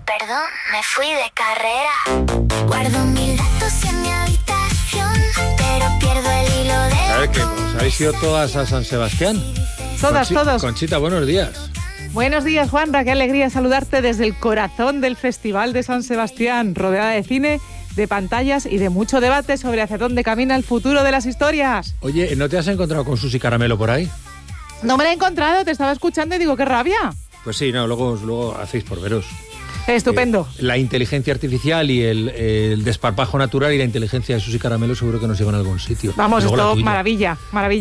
perdón, me fui de carrera. Guardo mis datos en mi habitación, pero pierdo el hilo de... ¿Sabes que os habéis ido todas a San Sebastián? Todos. Conchita, buenos días. Buenos días, Juanra, qué alegría saludarte desde el corazón del Festival de San Sebastián, rodeada de cine, de pantallas y de mucho debate sobre hacia dónde camina el futuro de las historias. Oye, ¿no te has encontrado con Susi Caramelo por ahí? No me la he encontrado, te estaba escuchando y digo, qué rabia. Pues sí, no, luego hacéis por veros. Estupendo. La inteligencia artificial y el desparpajo natural y la inteligencia de Susi Caramelo seguro que nos llevan a algún sitio. Vamos, esto maravilla.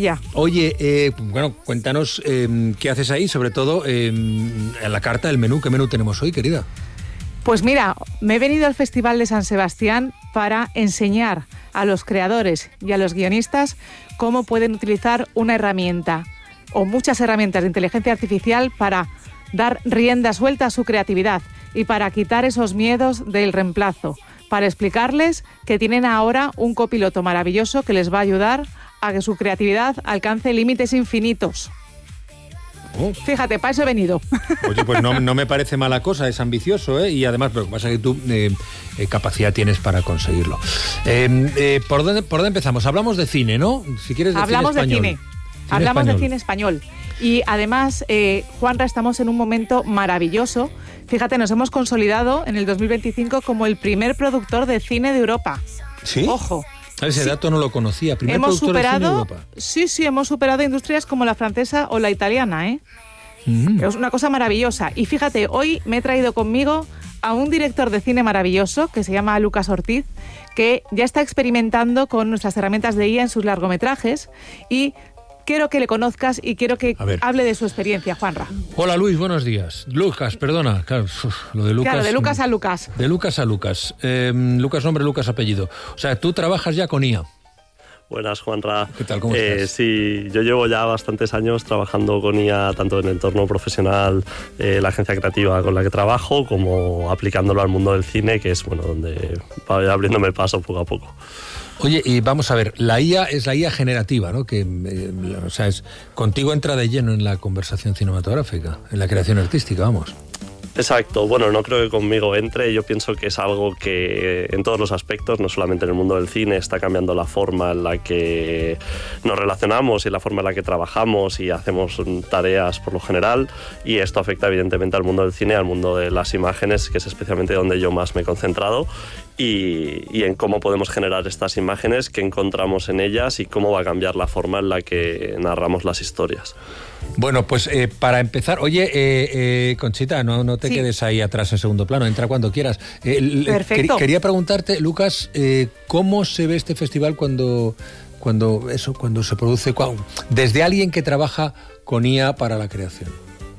Oye, bueno, cuéntanos qué haces ahí, sobre todo en la carta del menú. ¿Qué menú tenemos hoy, querida? Pues mira, me he venido al Festival de San Sebastián para enseñar a los creadores y a los guionistas cómo pueden utilizar una herramienta o muchas herramientas de inteligencia artificial para dar rienda suelta a su creatividad y para quitar esos miedos del reemplazo, para explicarles que tienen ahora un copiloto maravilloso que les va a ayudar a que su creatividad alcance límites infinitos. Oh. Fíjate, para eso he venido. Oye, pues no me parece mala cosa, es ambicioso, ¿eh? Y además, pero lo que pasa es que tú capacidad tienes para conseguirlo. ¿Por dónde empezamos? Hablamos de cine, ¿no? Si quieres de Hablamos cine español. de cine. Hablamos de cine español. Y además, Juanra, estamos en un momento maravilloso. Fíjate, nos hemos consolidado en el 2025 como el primer productor de cine de Europa. ¿Sí? Ojo. Ese dato no lo conocía. Primer productor de cine de Europa. Sí, hemos superado industrias como la francesa o la italiana, ¿eh? Es una cosa maravillosa. Y fíjate, hoy me he traído conmigo a un director de cine maravilloso que se llama Lucas Ortiz, que ya está experimentando con nuestras herramientas de IA en sus largometrajes y quiero que le conozcas y quiero que hable de su experiencia, Juanra. Hola, Luis, buenos días. Lucas, perdona. Claro, lo de Lucas. Claro, de Lucas a Lucas. De Lucas a Lucas. Lucas nombre, Lucas apellido. O sea, tú trabajas ya con IA. Buenas, Juanra. ¿Qué tal? ¿Cómo estás? Sí, yo llevo ya bastantes años trabajando con IA, tanto en el entorno profesional, la agencia creativa con la que trabajo, como aplicándolo al mundo del cine, que es donde va abriéndome paso poco a poco. Oye, y vamos a ver, la IA es la IA generativa, ¿no? Que, contigo entra de lleno en la conversación cinematográfica, en la creación artística, vamos. Exacto, no creo que conmigo entre, yo pienso que es algo que en todos los aspectos, no solamente en el mundo del cine, está cambiando la forma en la que nos relacionamos y la forma en la que trabajamos y hacemos tareas por lo general, y esto afecta evidentemente al mundo del cine, al mundo de las imágenes, que es especialmente donde yo más me he concentrado, y en cómo podemos generar estas imágenes, qué encontramos en ellas y cómo va a cambiar la forma en la que narramos las historias. Bueno, pues para empezar, oye, Conchita, no te quedes ahí atrás en segundo plano, entra cuando quieras. Perfecto. Quería preguntarte, Lucas, ¿cómo se ve este festival cuando se produce desde alguien que trabaja con IA para la creación?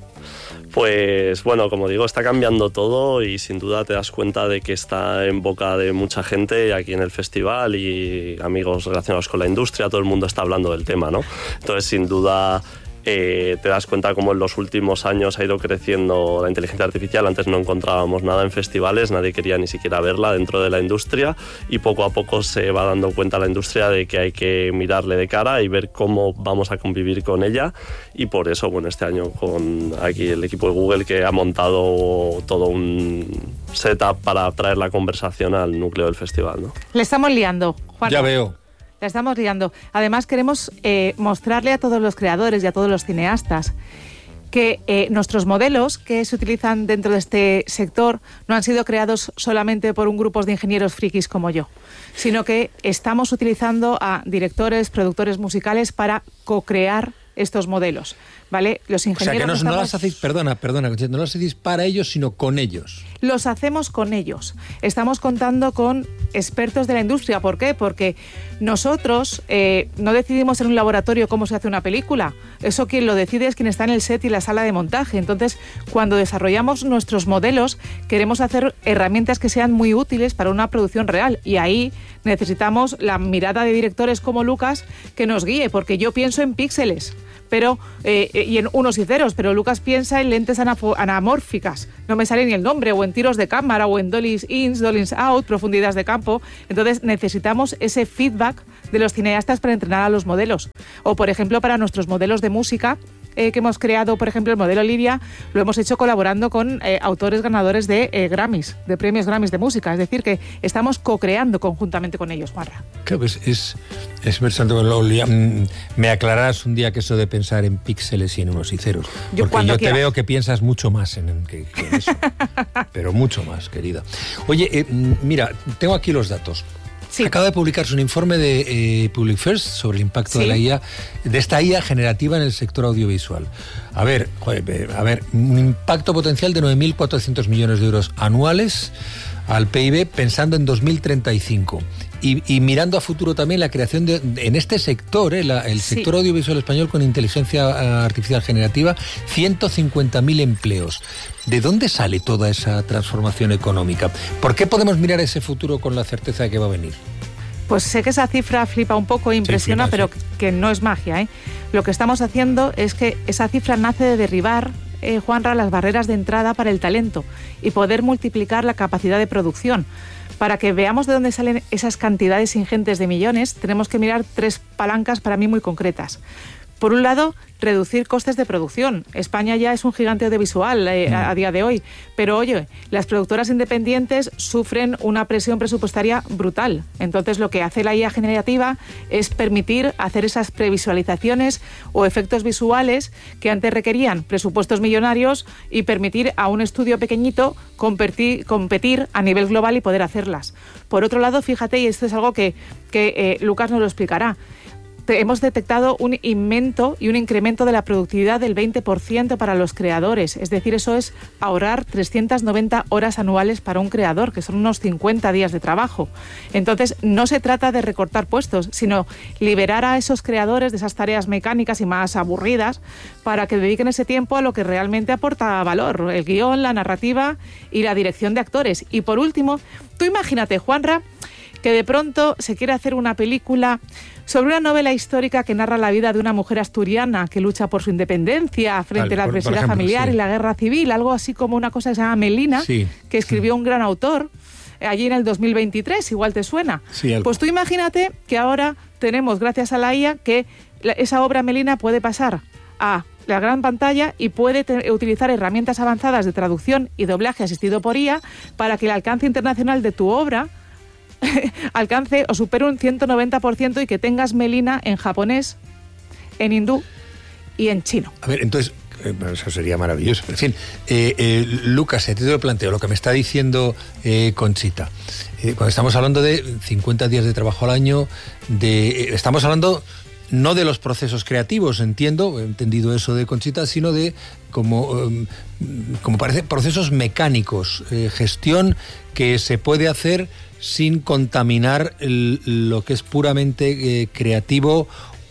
Pues como digo, está cambiando todo y sin duda te das cuenta de que está en boca de mucha gente aquí en el festival y amigos relacionados con la industria, todo el mundo está hablando del tema, ¿no? Entonces, sin duda, te das cuenta cómo en los últimos años ha ido creciendo la inteligencia artificial. Antes no encontrábamos nada en festivales, nadie quería ni siquiera verla dentro de la industria, y poco a poco se va dando cuenta la industria de que hay que mirarle de cara y ver cómo vamos a convivir con ella, y por eso este año con aquí el equipo de Google, que ha montado todo un setup para traer la conversación al núcleo del festival, ¿no? Le estamos liando, Juan. Ya veo. La estamos liando. Además, queremos mostrarle a todos los creadores y a todos los cineastas que nuestros modelos que se utilizan dentro de este sector no han sido creados solamente por un grupo de ingenieros frikis como yo, sino que estamos utilizando a directores, productores musicales para co-crear estos modelos, ¿vale? Los ingenieros... O sea, que no las hacéis, perdona, Conchita, no las hacéis para ellos, sino con ellos. Los hacemos con ellos. Estamos contando con expertos de la industria. ¿Por qué? Porque nosotros no decidimos en un laboratorio cómo se hace una película. Eso quien lo decide es quien está en el set y la sala de montaje. Entonces, cuando desarrollamos nuestros modelos, queremos hacer herramientas que sean muy útiles para una producción real. Y ahí necesitamos la mirada de directores como Lucas que nos guíe, porque yo pienso en píxeles y en unos y ceros, pero Lucas piensa en lentes anamórficas, no me sale ni el nombre, o en tiros de cámara, o en dollies in, dollies out, profundidades de campo. Entonces necesitamos ese feedback de los cineastas para entrenar a los modelos. O, por ejemplo, para nuestros modelos de música, que hemos creado, por ejemplo, el modelo Liria, lo hemos hecho colaborando con autores ganadores de Grammys, de premios Grammys de música. Es decir, que estamos co-creando conjuntamente con ellos, Juanra. Claro, es bastante bueno. Me aclararás un día que eso de pensar en píxeles y en unos y ceros. Porque yo te veo que piensas mucho más que eso. Pero mucho más, querida. Oye, mira, tengo aquí los datos. Sí. Acaba de publicarse un informe de Public First sobre el impacto de la IA, de esta IA generativa en el sector audiovisual. A ver, un impacto potencial de 9.400 millones de euros anuales al PIB pensando en 2035. Y mirando a futuro también la creación en este sector, el sector audiovisual español con inteligencia artificial generativa, 150.000 empleos. ¿De dónde sale toda esa transformación económica? ¿Por qué podemos mirar ese futuro con la certeza de que va a venir? Pues sé que esa cifra flipa un poco, impresiona, pero que no es magia, ¿eh? Lo que estamos haciendo es que esa cifra nace de derribar, Juanra, las barreras de entrada para el talento y poder multiplicar la capacidad de producción. Para que veamos de dónde salen esas cantidades ingentes de millones, tenemos que mirar 3 palancas para mí muy concretas. Por un lado, reducir costes de producción. España ya es un gigante audiovisual a día de hoy, pero oye, las productoras independientes sufren una presión presupuestaria brutal. Entonces, lo que hace la IA generativa es permitir hacer esas previsualizaciones o efectos visuales que antes requerían presupuestos millonarios y permitir a un estudio pequeñito competir a nivel global y poder hacerlas. Por otro lado, fíjate, y esto es algo que Lucas nos lo explicará, hemos detectado un aumento y un incremento de la productividad del 20% para los creadores. Es decir, eso es ahorrar 390 horas anuales para un creador, que son unos 50 días de trabajo. Entonces, no se trata de recortar puestos, sino liberar a esos creadores de esas tareas mecánicas y más aburridas para que dediquen ese tiempo a lo que realmente aporta valor, el guión, la narrativa y la dirección de actores. Y por último, tú imagínate, Juanra, que de pronto se quiere hacer una película sobre una novela histórica que narra la vida de una mujer asturiana que lucha por su independencia frente a la adversidad familiar y la guerra civil, algo así como una cosa que se llama Melina, que escribió un gran autor allí en el 2023, igual te suena. Sí, pues tú imagínate que ahora tenemos, gracias a la IA, que esa obra Melina puede pasar a la gran pantalla y puede utilizar herramientas avanzadas de traducción y doblaje asistido por IA para que el alcance internacional de tu obra alcance o supere un 190% y que tengas Melina en japonés, en hindú y en chino. A ver, entonces, eso sería maravilloso. En fin, Lucas, te lo planteo, lo que me está diciendo Conchita. Cuando estamos hablando de 50 días de trabajo al año, estamos hablando no de los procesos creativos, he entendido eso de Conchita, sino de como parece, procesos mecánicos, gestión que se puede hacer sin contaminar lo que es puramente creativo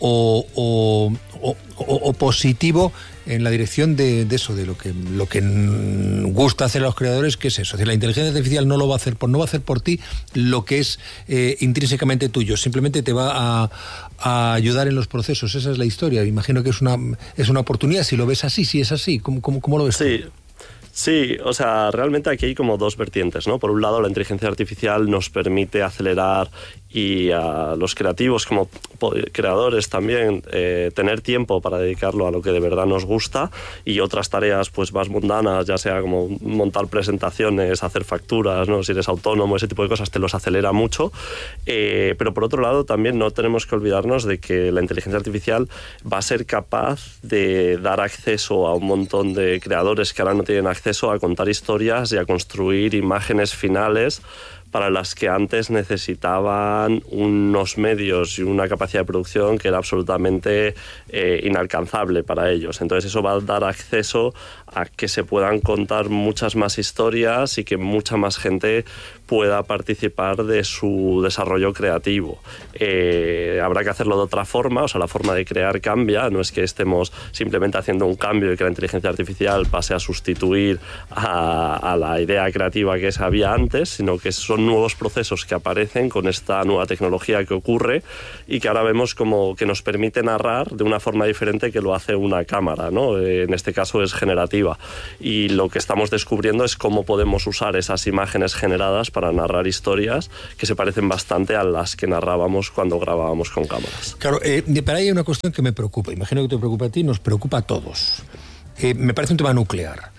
o positivo en la dirección de eso, de lo que gusta hacer a los creadores, que es eso. Es decir, la inteligencia artificial no va a hacer por ti lo que es intrínsecamente tuyo, simplemente te va a ayudar en los procesos. Esa es la historia. Imagino que es una oportunidad, si lo ves así, si es así. ¿Cómo lo ves tú? Sí, o sea, realmente aquí hay como dos vertientes, ¿no? Por un lado, la inteligencia artificial nos permite acelerar y a los creativos como creadores también tener tiempo para dedicarlo a lo que de verdad nos gusta, y otras tareas pues más mundanas, ya sea como montar presentaciones, hacer facturas, ¿no? Si eres autónomo, ese tipo de cosas te los acelera mucho, pero por otro lado también no tenemos que olvidarnos de que la inteligencia artificial va a ser capaz de dar acceso a un montón de creadores que ahora no tienen acceso a contar historias y a construir imágenes finales para las que antes necesitaban unos medios y una capacidad de producción que era absolutamente inalcanzable para ellos. Entonces eso va a dar acceso a que se puedan contar muchas más historias y que mucha más gente pueda participar de su desarrollo creativo. Habrá que hacerlo de otra forma, o sea, la forma de crear cambia, no es que estemos simplemente haciendo un cambio y que la inteligencia artificial pase a sustituir a la idea creativa que había antes, sino que son son nuevos procesos que aparecen con esta nueva tecnología que ocurre y que ahora vemos como que nos permite narrar de una forma diferente que lo hace una cámara, ¿no? En este caso es generativa. Y lo que estamos descubriendo es cómo podemos usar esas imágenes generadas para narrar historias que se parecen bastante a las que narrábamos cuando grabábamos con cámaras. Claro, para ahí hay una cuestión que me preocupa. Imagino que te preocupa a ti, nos preocupa a todos. Me parece un tema nuclear.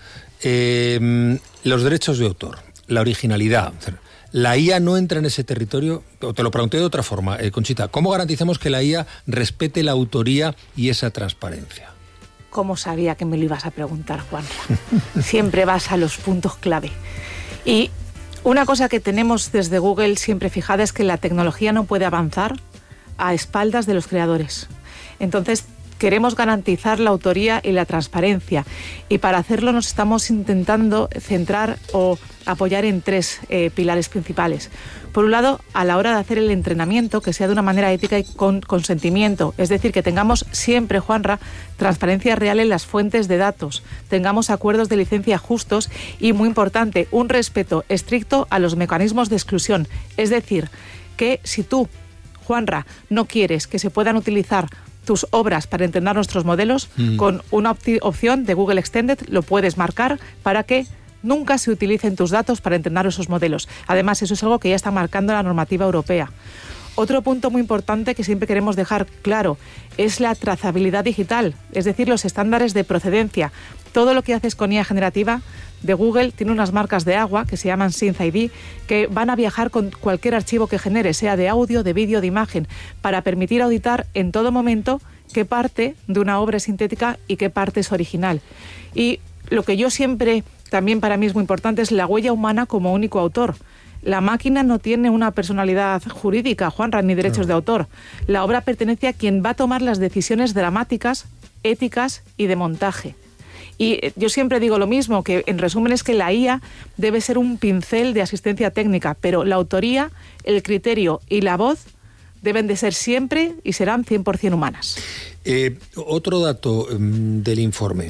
Los derechos de autor, la originalidad. ¿La IA no entra en ese territorio? O te lo pregunté de otra forma, Conchita. ¿Cómo garantizamos que la IA respete la autoría y esa transparencia? ¿Cómo sabía que me lo ibas a preguntar, Juan? Siempre vas a los puntos clave. Y una cosa que tenemos desde Google siempre fijada es que la tecnología no puede avanzar a espaldas de los creadores. Entonces, queremos garantizar la autoría y la transparencia. Y para hacerlo nos estamos intentando centrar o apoyar en tres pilares principales. Por un lado, a la hora de hacer el entrenamiento, que sea de una manera ética y con consentimiento. Es decir, que tengamos siempre, Juanra, transparencia real en las fuentes de datos. Tengamos acuerdos de licencia justos y, muy importante, un respeto estricto a los mecanismos de exclusión. Es decir, que si tú, Juanra, no quieres que se puedan utilizar tus obras para entrenar nuestros modelos, con una opción de Google Extended lo puedes marcar para que nunca se utilicen tus datos para entrenar esos modelos. Además, eso es algo que ya está marcando la normativa europea. Otro punto muy importante que siempre queremos dejar claro es la trazabilidad digital, es decir, los estándares de procedencia. Todo lo que haces con IA generativa de Google tiene unas marcas de agua que se llaman SynthID, que van a viajar con cualquier archivo que genere, sea de audio, de vídeo, de imagen, para permitir auditar en todo momento qué parte de una obra es sintética y qué parte es original. Y lo que yo siempre, también para mí es muy importante, es la huella humana como único autor. La máquina no tiene una personalidad jurídica, Juanra, ni derechos de autor. La obra pertenece a quien va a tomar las decisiones dramáticas, éticas y de montaje. Y yo siempre digo lo mismo, que en resumen es que la IA debe ser un pincel de asistencia técnica, pero la autoría, el criterio y la voz deben de ser siempre y serán 100% humanas. Otro dato del informe.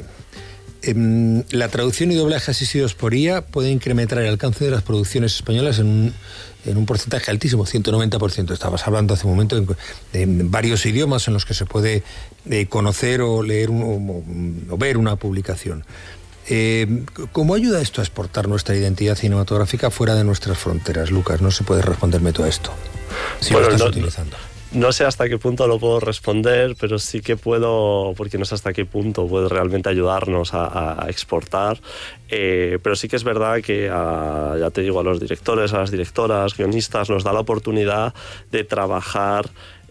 La traducción y doblaje asistidos por IA puede incrementar el alcance de las producciones españolas en un porcentaje altísimo, 190%. Estabas hablando hace un momento de varios idiomas en los que se puede conocer o leer o ver una publicación. ¿Cómo ayuda esto a exportar nuestra identidad cinematográfica fuera de nuestras fronteras, Lucas? No se puede responderme todo esto, si lo estás utilizando. No sé hasta qué punto lo puedo responder, pero sí que puedo, porque no sé hasta qué punto puede realmente ayudarnos a exportar. Pero sí que es verdad que, ya te digo, a los directores, a las directoras, guionistas, nos da la oportunidad de trabajar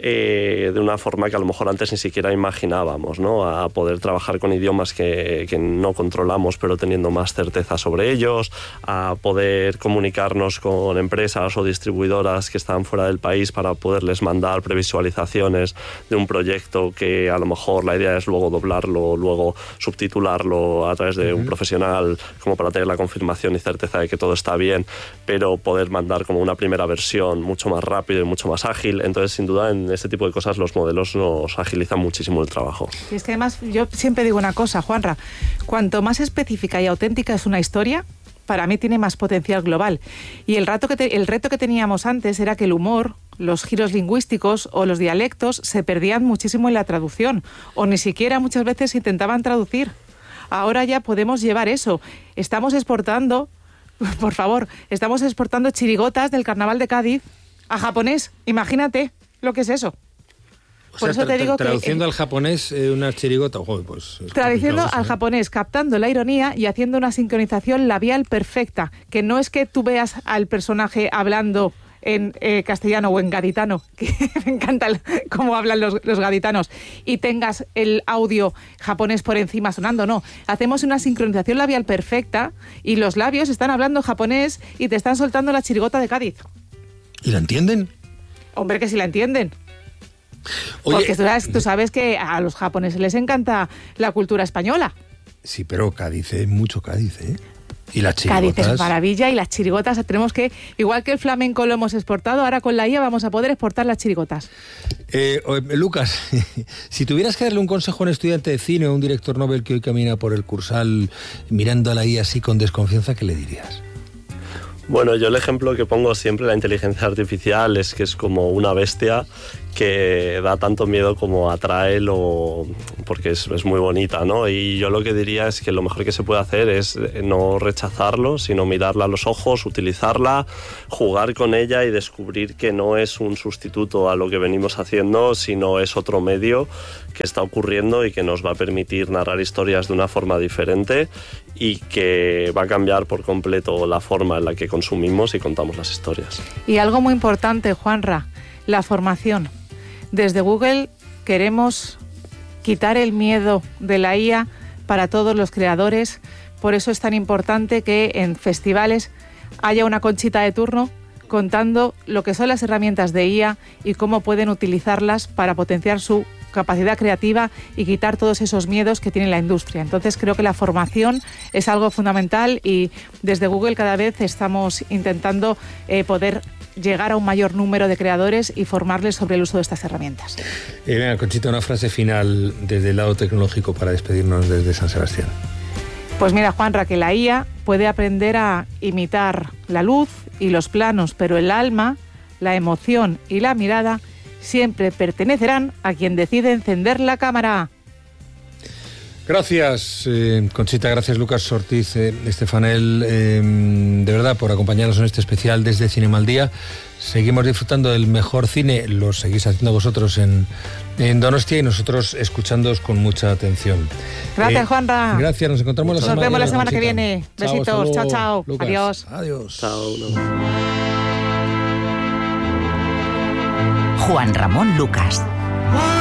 de una forma que a lo mejor antes ni siquiera imaginábamos, ¿no? A poder trabajar con idiomas que no controlamos, pero teniendo más certeza sobre ellos, a poder comunicarnos con empresas o distribuidoras que están fuera del país para poderles mandar previsualizaciones de un proyecto que a lo mejor la idea es luego doblarlo, luego subtitularlo a través de un profesional, como para tener la confirmación y certeza de que todo está bien, pero poder mandar como una primera versión mucho más rápido y mucho más ágil. Entonces, sin duda, en este tipo de cosas los modelos nos agilizan muchísimo el trabajo. Y es que además yo siempre digo una cosa, Juanra, cuanto más específica y auténtica es una historia, para mí tiene más potencial global. Y el reto que teníamos antes era que el humor, los giros lingüísticos o los dialectos se perdían muchísimo en la traducción, o ni siquiera muchas veces intentaban traducir. Ahora ya podemos llevar eso. Estamos exportando, por favor, chirigotas del Carnaval de Cádiz a japonés. Imagínate lo que es eso. Por eso te digo traduciendo al japonés una chirigota, pues traduciendo al japonés, captando la ironía y haciendo una sincronización labial perfecta, que no es que tú veas al personaje hablando en castellano o en gaditano, que me encanta cómo hablan los gaditanos, y tengas el audio japonés por encima sonando, no. Hacemos una sincronización labial perfecta y los labios están hablando japonés y te están soltando la chirigota de Cádiz. ¿Y la entienden? Hombre, que sí la entienden. Oye, porque tú sabes que a los japoneses les encanta la cultura española. Sí, pero Cádiz es mucho Cádiz, ¿eh? Y las chirigotas. Cádiz es maravilla y las chirigotas tenemos que, igual que el flamenco lo hemos exportado, ahora con la IA vamos a poder exportar las chirigotas. Lucas, si tuvieras que darle un consejo a un estudiante de cine o a un director Nobel que hoy camina por el Cursal mirando a la IA así con desconfianza, ¿qué le dirías? Bueno, yo el ejemplo que pongo siempre, la inteligencia artificial, es que es como una bestia que da tanto miedo como atrae, porque es muy bonita, ¿no? Y yo lo que diría es que lo mejor que se puede hacer es no rechazarlo, sino mirarla a los ojos, utilizarla, jugar con ella y descubrir que no es un sustituto a lo que venimos haciendo, sino es otro medio que está ocurriendo y que nos va a permitir narrar historias de una forma diferente y que va a cambiar por completo la forma en la que consumimos y contamos las historias. Y algo muy importante, Juanra, la formación. Desde Google queremos quitar el miedo de la IA para todos los creadores. Por eso es tan importante que en festivales haya una Conchita de turno contando lo que son las herramientas de IA y cómo pueden utilizarlas para potenciar su capacidad creativa y quitar todos esos miedos que tiene la industria. Entonces creo que la formación es algo fundamental y desde Google cada vez estamos intentando poder llegar a un mayor número de creadores y formarles sobre el uso de estas herramientas. Venga, Conchita, una frase final desde el lado tecnológico para despedirnos desde San Sebastián. Pues mira, Juanra, que la IA puede aprender a imitar la luz y los planos, pero el alma, la emoción y la mirada siempre pertenecerán a quien decide encender la cámara. Gracias, Conchita, gracias Lucas Ortiz, Estefanel, de verdad, por acompañarnos en este especial desde Cinema al Día. Seguimos disfrutando del mejor cine, lo seguís haciendo vosotros en Donostia y nosotros escuchándoos con mucha atención. Gracias, Juanra. Gracias, nos encontramos nos vemos la semana Conchita. que viene. Besitos, chao, chao. Lucas. Adiós. Adiós. Chao. Juan Ramón Lucas.